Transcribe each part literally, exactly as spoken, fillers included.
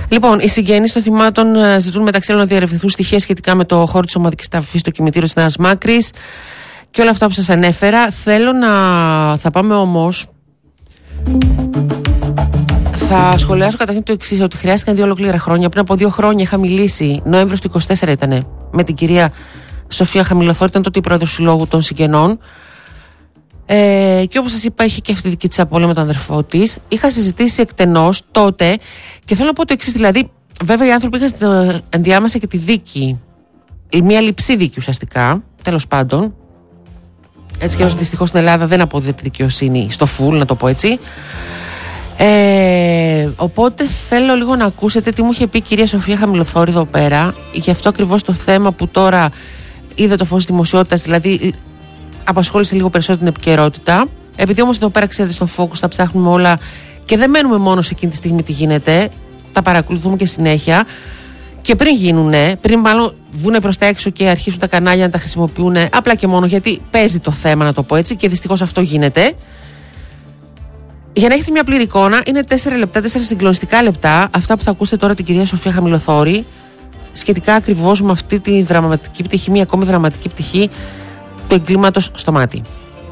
Λοιπόν, οι συγγενείς των θυμάτων ζητούν μεταξύ άλλων να διερευνηθούν στοιχεία σχετικά με το χώρο της ομαδικής ταφής στο κημητήριο της Νέας Μάκρης και όλα αυτά που σας ανέφερα. Θέλω να. Θα πάμε όμως. Θα σχολιάσω καταρχήν το εξής, ότι χρειάστηκαν δύο ολόκληρα χρόνια. Πριν από δύο χρόνια είχα μιλήσει, Νοέμβριος του είκοσι τέσσερα ήταν, με την κυρία Σοφία Χαμηλοθόρη, ήταν τότε η πρόεδρος του Συλλόγου των Συγγενών. Ε, και όπως σας είπα, είχε και αυτή τη δική της απώλεια με τον αδερφό της. Είχα συζητήσει εκτενώς τότε και θέλω να πω το εξής, δηλαδή, βέβαια οι άνθρωποι είχαν ενδιάμεσα και τη δίκη, μια λειψή δίκη ουσιαστικά, τέλος πάντων. Έτσι και όσο δυστυχώς στην Ελλάδα δεν αποδίδεται τη δικαιοσύνη στο φουλ, να το πω έτσι. Ε, οπότε θέλω λίγο να ακούσετε τι μου είχε πει η κυρία Σοφία Χαμηλοθόρη εδώ πέρα, γι' αυτό ακριβώς το θέμα που τώρα είδε το φως δημοσιότητας, δηλαδή απασχόλησε λίγο περισσότερο την επικαιρότητα. Επειδή όμως εδώ πέρα, ξέρετε, στο Focus τα ψάχνουμε όλα και δεν μένουμε μόνο σε εκείνη τη στιγμή τι γίνεται, τα παρακολουθούμε και συνέχεια. Και πριν γίνουνε, πριν μάλλον βγούνε προς τα έξω και αρχίσουν τα κανάλια να τα χρησιμοποιούν, απλά και μόνο γιατί παίζει το θέμα, να το πω έτσι, και δυστυχώς αυτό γίνεται. Για να έχετε μια πλήρη εικόνα, είναι τέσσερα λεπτά, τέσσερα συγκλονιστικά λεπτά, αυτά που θα ακούσετε τώρα την κυρία Σοφία Χαμηλοθόρη, σχετικά ακριβώς με αυτή τη δραματική πτυχή, μια ακόμη δραματική πτυχή του εγκλήματος στο μάτι.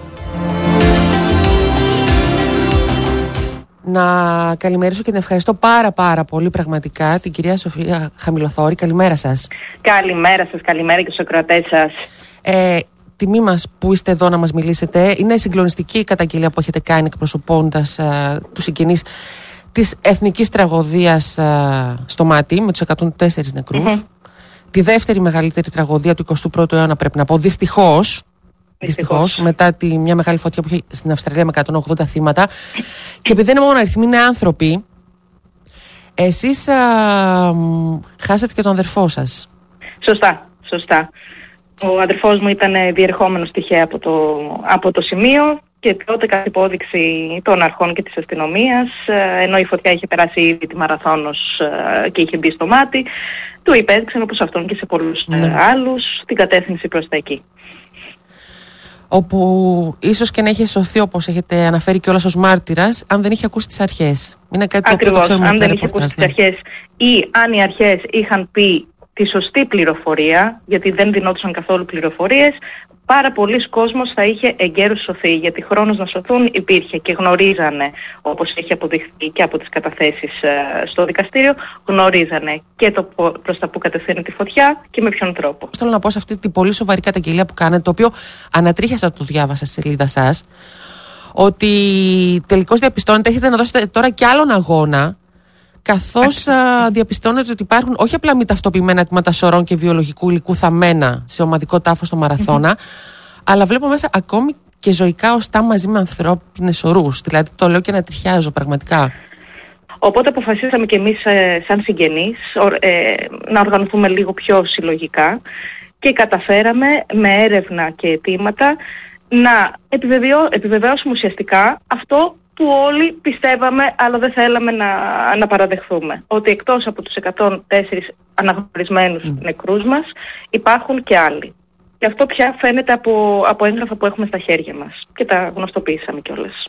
Να καλημερίσω και να ευχαριστώ πάρα πάρα πολύ πραγματικά την κυρία Σοφία Χαμηλοθόρη. Καλημέρα σας. Καλημέρα σας, καλημέρα και στους ακροατές σας. Ε, τιμή μας που είστε εδώ να μας μιλήσετε. Είναι συγκλονιστική η καταγγελία που έχετε κάνει εκπροσωπώντας ε, τους συγγενείς της εθνικής τραγωδίας ε, στο μάτι με τους εκατόν τέσσερα νεκρούς. Mm-hmm. Τη δεύτερη μεγαλύτερη τραγωδία του εικοστού πρώτου αιώνα, πρέπει να πω, δυστυχώς. Δυστυχώς, μετά τη, μια μεγάλη φωτιά που είχε στην Αυστραλία με εκατόν ογδόντα θύματα. Και επειδή δεν είναι μόνο αριθμοί, είναι άνθρωποι. Εσείς α, χάσατε και τον αδερφό σας. Σωστά, σωστά. Ο αδερφός μου ήταν διερχόμενος τυχαία από το, από το σημείο και τότε κατ' υπόδειξη των αρχών και της αστυνομίας, ενώ η φωτιά είχε περάσει ήδη τη Μαραθώνος και είχε μπει στο μάτι, του υπέδειξαν, όπως αυτόν και σε πολλούς ναι. άλλους, την κατεύθυνση προς τα εκεί. Όπου ίσως και να είχε σωθεί, όπως έχετε αναφέρει κιόλας ως μάρτυρας, αν δεν είχε ακούσει τις αρχές. Είναι κάτι Ακριβώς, το οποίο το αν δεν είχε ακούσει τις αρχές ή αν οι αρχές είχαν πει τη σωστή πληροφορία, γιατί δεν δινόντουσαν καθόλου πληροφορίες, πάρα πολλοί κόσμος θα είχε εγκαίρως σωθεί, γιατί χρόνος να σωθούν υπήρχε και γνωρίζανε, όπως έχει αποδειχθεί και από τις καταθέσεις ε, στο δικαστήριο, γνωρίζανε και το προς τα που κατευθύνει τη φωτιά και με ποιον τρόπο. Θέλω να πω σε αυτή την πολύ σοβαρή καταγγελία που κάνετε, το οποίο ανατρίχιασα, το διάβασα στη σελίδα σας, ότι τελικώς διαπιστώνετε, έχετε να δώσετε τώρα κι άλλον αγώνα, καθώς α, διαπιστώνεται ότι υπάρχουν όχι απλά μη ταυτοποιημένα τμήματα σωρών και βιολογικού υλικού θαμμένα σε ομαδικό τάφο στο Μαραθώνα, mm-hmm. αλλά βλέπω μέσα ακόμη και ζωικά οστά μαζί με ανθρώπινες σωρούς. Δηλαδή το λέω και να τριχιάζω πραγματικά. Οπότε αποφασίσαμε και εμείς ε, σαν συγγενείς ε, να οργανωθούμε λίγο πιο συλλογικά και καταφέραμε με έρευνα και αιτήματα να επιβεβαιώ, επιβεβαιώσουμε ουσιαστικά αυτό που όλοι πιστεύαμε αλλά δεν θέλαμε να, να παραδεχθούμε. Ότι εκτός από τους εκατόν τέσσερα αναγνωρισμένους mm. νεκρούς μας υπάρχουν και άλλοι. Και αυτό πια φαίνεται από, από έγγραφα που έχουμε στα χέρια μας. Και τα γνωστοποιήσαμε κιόλας.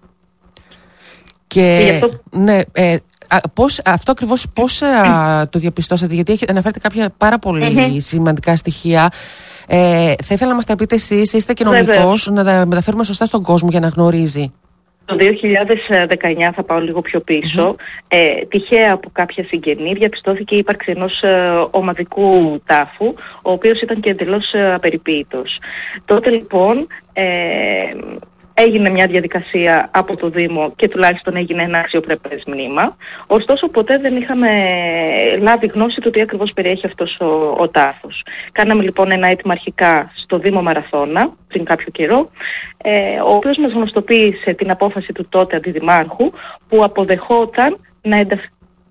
Και, και αυτό... ναι, ε, πώς, αυτό ακριβώς πώς α, το διαπιστώσατε, γιατί έχετε, αναφέρετε κάποια πάρα πολύ mm-hmm. σημαντικά στοιχεία. Ε, θα ήθελα να μας τα πείτε εσείς, είστε κοινωνικός, να τα μεταφέρουμε σωστά στον κόσμο για να γνωρίζει. Το δύο χιλιάδες δεκαεννιά, θα πάω λίγο πιο πίσω, mm-hmm. ε, τυχαία από κάποια συγγενή διαπιστώθηκε η ύπαρξη ενός ε, ομαδικού τάφου, ο οποίος ήταν και εντελώς ε, απεριποίητος. Τότε λοιπόν ε, έγινε μια διαδικασία από το Δήμο και τουλάχιστον έγινε ένα αξιοπρεπές μνήμα. Ωστόσο ποτέ δεν είχαμε λάβει γνώση του τι ακριβώς περιέχει αυτός ο, ο τάφος. Κάναμε λοιπόν ένα αίτημα αρχικά στο Δήμο Μαραθώνα πριν κάποιο καιρό, ε, ο οποίος μας γνωστοποίησε την απόφαση του τότε αντιδημάρχου που αποδεχόταν να ενταχθεί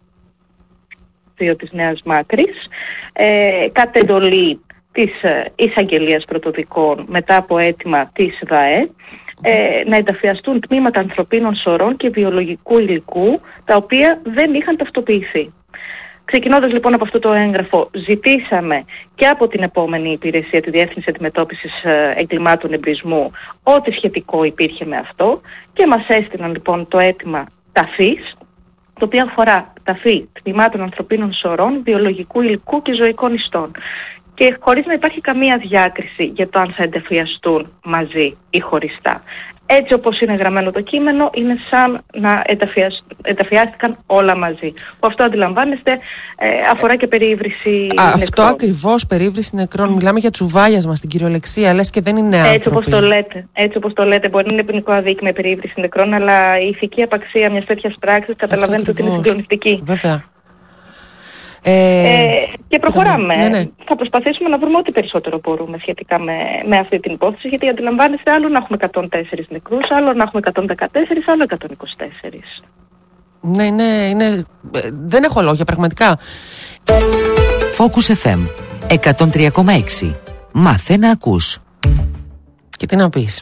της Νέας Μάκρης ε, κατ' εντολή της εισαγγελίας πρωτοδικών μετά από αίτημα της ΔΑΕ, Ε, να ενταφιαστούν τμήματα ανθρωπίνων σωρών και βιολογικού υλικού τα οποία δεν είχαν ταυτοποιηθεί. Ξεκινώντας λοιπόν από αυτό το έγγραφο, ζητήσαμε και από την επόμενη υπηρεσία, τη Διεύθυνση Αντιμετώπισης Εγκλημάτων Εμπρισμού, ό,τι σχετικό υπήρχε με αυτό και μας έστειλαν λοιπόν το αίτημα ταφής, το οποίο αφορά ταφή τμήματων ανθρωπίνων σωρών, βιολογικού υλικού και ζωικών ιστών. Και χωρίς να υπάρχει καμία διάκριση για το αν θα ενταφιαστούν μαζί ή χωριστά. Έτσι όπως είναι γραμμένο το κείμενο, είναι σαν να ενταφιάστηκαν όλα μαζί. Που αυτό αντιλαμβάνεστε ε, αφορά και περίβρηση νεκρών. Αυτό ακριβώς, περίβρηση νεκρών. Μιλάμε για τσουβάλιασμα στην κυριολεξία, λες και δεν είναι άνθρωποι. Έτσι όπως το λέτε. Έτσι όπως το λέτε. Μπορεί να είναι ποινικό αδίκημα η περίβρηση νεκρών, αλλά η ηθική απαξία μιας τέτοιας πράξης καταλαβαίνετε ότι είναι συγκλονιστική. Βέβαια. Ε, ε, και προχωράμε. Ναι, ναι. Θα προσπαθήσουμε να βρούμε ό,τι περισσότερο μπορούμε σχετικά με, με αυτή την υπόθεση, γιατί αντιλαμβάνεστε, άλλο να έχουμε εκατόν τέσσερις νεκρούς, άλλο να έχουμε εκατόν δεκατέσσερα, άλλο εκατόν είκοσι τέσσερα. Ναι, είναι, είναι, δεν έχω λόγια πραγματικά. Focus εφ εμ εκατόν τρία κόμμα έξι. Μάθε να ακούς. Και τι να πεις.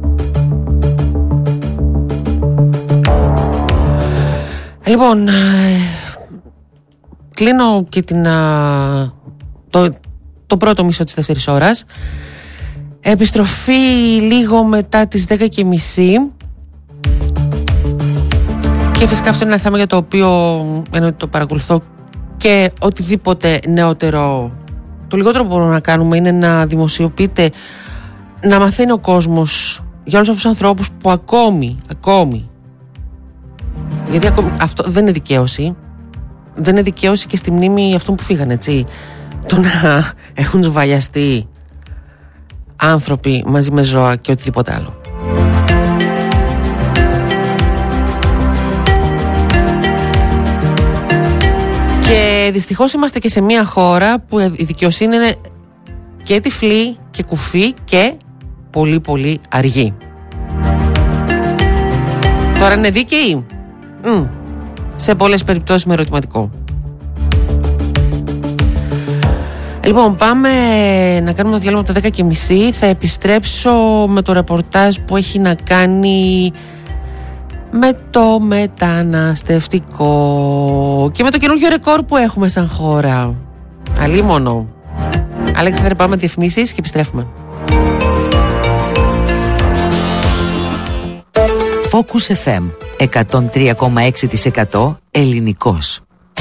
Λοιπόν, κλείνω και την, το, το πρώτο μισό της δεύτερης ώρας. Επιστροφή λίγο μετά τις δέκα και μισή. Και φυσικά αυτό είναι ένα θέμα για το οποίο ενώ το παρακολουθώ και οτιδήποτε νεότερο. Το λιγότερο που μπορούμε να κάνουμε είναι να δημοσιοποιείται, να μαθαίνει ο κόσμος για όλους αυτούς τους ανθρώπους που ακόμη, ακόμη, γιατί ακόμη, αυτό δεν είναι δικαίωση. Δεν είναι δικαίωση και στη μνήμη αυτών που φύγανε, έτσι. Το να έχουν ζουβαλιαστεί άνθρωποι μαζί με ζώα και οτιδήποτε άλλο. Και δυστυχώς είμαστε και σε μια χώρα που η δικαιοσύνη είναι και τυφλή και κουφή και πολύ πολύ αργή. Τώρα είναι δίκαιη? Mm. Σε πολλές περιπτώσεις με ερωτηματικό. Λοιπόν, πάμε να κάνουμε το διάλειμμα από τα δέκα και μισή. Θα επιστρέψω με το ρεπορτάζ που έχει να κάνει με το μεταναστευτικό και με το καινούργιο ρεκόρ που έχουμε σαν χώρα. Αλίμονο. Αλέξανδρε, πάμε διαφημίσεις και επιστρέφουμε. Focus εφ εμ εκατόν τρία κόμμα έξι τοις εκατό ελληνικός.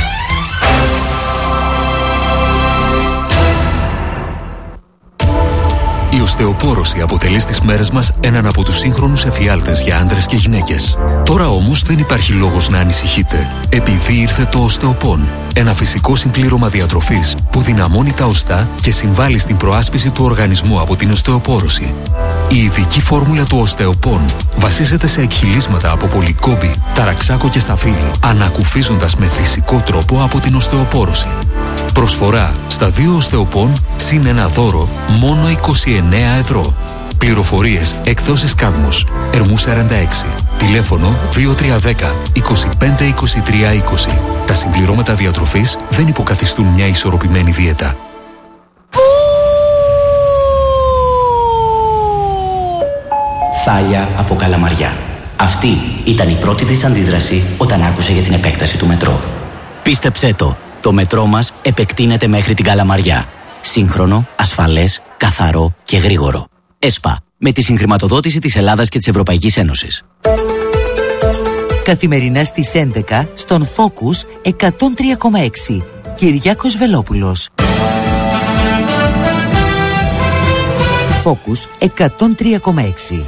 Η οστεοπόρωση αποτελεί στις μέρες μας έναν από τους σύγχρονους εφιάλτες για άντρες και γυναίκες. Τώρα όμως δεν υπάρχει λόγος να ανησυχείτε, επειδή ήρθε το οστεοπόν, ένα φυσικό συμπλήρωμα διατροφής που δυναμώνει τα οστά και συμβάλλει στην προάσπιση του οργανισμού από την οστεοπόρωση. Η ειδική φόρμουλα του οστεοπόν βασίζεται σε εκχυλίσματα από πολυκόμπη, ταραξάκο και σταφύλι, ανακουφίζοντας με φυσικό τρόπο από την οστεοπόρωση. Προσφορά στα δύο οστεοπόν συν ένα δώρο μόνο είκοσι εννέα ευρώ. Πληροφορίες εκδόσεις Κάδμος, Ερμού σαράντα έξι. Τηλέφωνο δύο τρία ένα μηδέν είκοσι πέντε είκοσι τρία είκοσι. Τα συμπληρώματα διατροφής δεν υποκαθιστούν μια ισορροπημένη δίαιτα. Θάλια από Καλαμαριά. Αυτή ήταν η πρώτη της αντίδραση όταν άκουσε για την επέκταση του μετρό. Πίστεψέ το, το μετρό μας επεκτείνεται μέχρι την Καλαμαριά. Σύγχρονο, ασφαλές, καθαρό και γρήγορο. ΕΣΠΑ, με τη συγχρηματοδότηση της Ελλάδας και της Ευρωπαϊκής Ένωσης. Καθημερινά στις έντεκα στον Focus εκατόν τρία κόμμα έξι. Κυριάκος Βελόπουλος. Focus εκατόν τρία κόμμα έξι.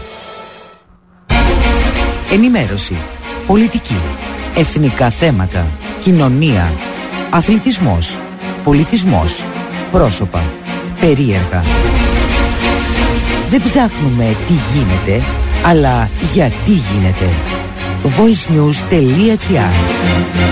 Ενημέρωση, πολιτική, εθνικά θέματα, κοινωνία, αθλητισμός, πολιτισμός, πρόσωπα, περίεργα. Δεν ψάχνουμε τι γίνεται, αλλά γιατί γίνεται. voice news τελεία gr